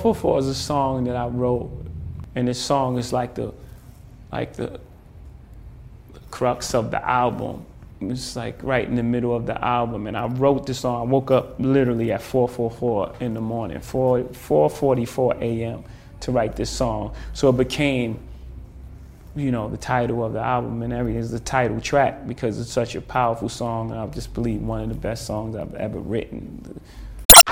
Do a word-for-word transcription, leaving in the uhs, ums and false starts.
four four is a song that I wrote, and this song is like the, like the crux of the album. It's like right in the middle of the album, and I wrote this song. I woke up literally at four forty-four in the morning, four forty-four a m to write this song. So it became, you know, the title of the album and everything. Is the title track because it's such a powerful song, and I just believe one of the best songs I've ever written.